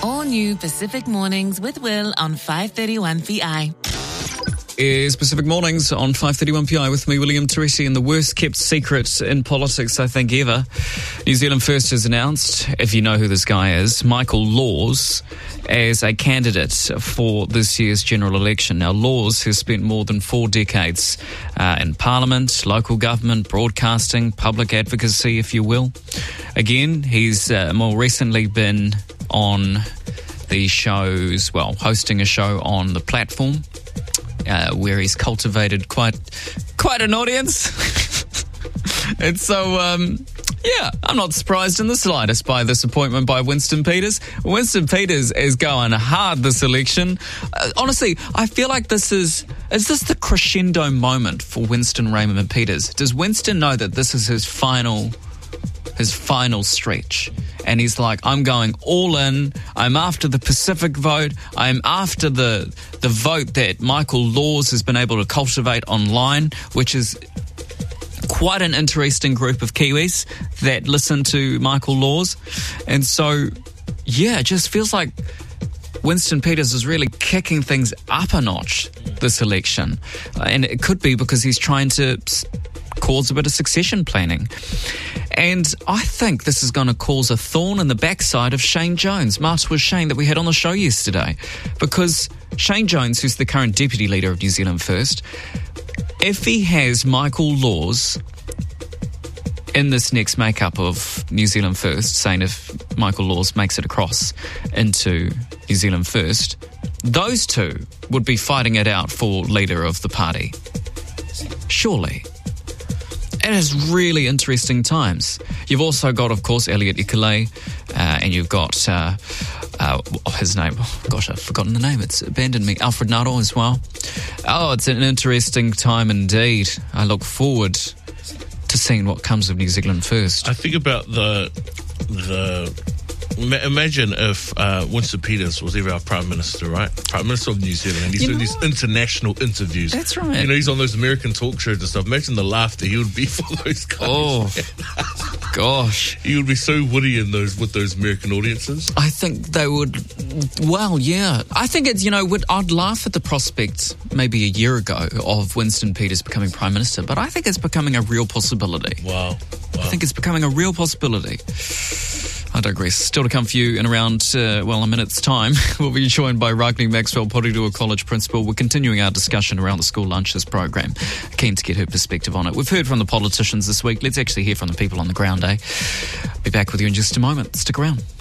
All new Pacific Mornings with Will on 531 PI. Is Pacific Mornings on 531 PI with me, William Teresi, and the worst kept secret in politics, I think, ever. New Zealand First has announced, if you know who this guy is, Michael Laws as a candidate for this year's general election. Now, Laws has spent more than 4 decades in Parliament, local government, broadcasting, public advocacy, if you will. Again, he's more recently been on the shows, well, hosting a show on The Platform, where he's cultivated quite an audience. And so, I'm not surprised in the slightest by this appointment by Winston Peters. Winston Peters is going hard this election. Honestly, I feel like is this the crescendo moment for Winston Raymond Peters? Does Winston know that this is his final stretch? And he's like, I'm going all in. I'm after the Pacific vote. I'm after the vote that Michael Laws has been able to cultivate online, which is quite an interesting group of Kiwis that listen to Michael Laws. And so, it just feels like Winston Peters is really kicking things up a notch this election. And it could be because he's trying to cause a bit of succession planning. And I think this is going to cause a thorn in the backside of Shane Jones, March with Shane, that we had on the show yesterday. Because Shane Jones, who's the current deputy leader of New Zealand First, if he has Michael Laws in this next makeup of New Zealand First, saying if Michael Laws makes it across into New Zealand First, those two would be fighting it out for leader of the party. Surely. It is really interesting times. You've also got, of course, Elliot Ikelei, and you've got his name. Oh, gosh, I've forgotten the name. It's abandoned me. Alfred Nato as well. Oh, it's an interesting time indeed. I look forward to seeing what comes of New Zealand First. I think about imagine if Winston Peters was ever our Prime Minister, right? Prime Minister of New Zealand, and he's doing these international interviews. That's right. He's on those American talk shows and stuff. Imagine the laughter he would be for those guys. Oh, gosh. He would be so witty with those American audiences. I think they would, well, yeah. I think it's, I'd laugh at the prospect maybe a year ago of Winston Peters becoming Prime Minister, but I think it's becoming a real possibility. Wow. I think it's becoming a real possibility. I digress. Still to come for you in around, a minute's time. We'll be joined by Ragni Maxwell, Porirua College Principal. We're continuing our discussion around the school lunches program. Keen to get her perspective on it. We've heard from the politicians this week. Let's actually hear from the people on the ground, eh? Be back with you in just a moment. Stick around.